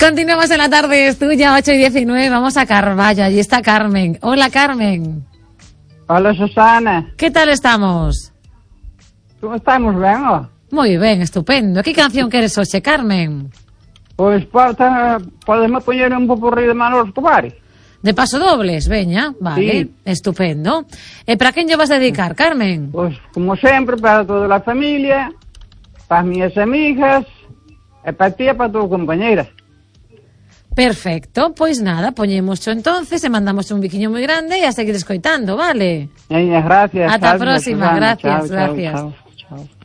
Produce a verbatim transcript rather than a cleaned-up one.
Continuamos en la tarde, es tuya, ocho y diecinueve. Vamos a Carballo, allí está Carmen. Hola, Carmen. Hola, Susana. ¿Qué tal estamos? ¿Cómo estamos, ben? Oh? Moi ben, estupendo. Que canción queres hoxe, Carmen? Pois podemos poñer un popurrí de Manolo Escobar. De paso dobles, veña, vale, sí. Estupendo. E para quen lle vas a dedicar, Carmen? Pois, como sempre, para toda a familia, para as miñas amigas, e para ti e para a tua compañeira. Perfecto, pois nada, poñemos entonces e mandamos un biquiño moi grande e a seguir escoitando, vale? Veña, gracias. Ata a Salve, próxima, Susana. gracias, chao, gracias. Chao, chao, chao.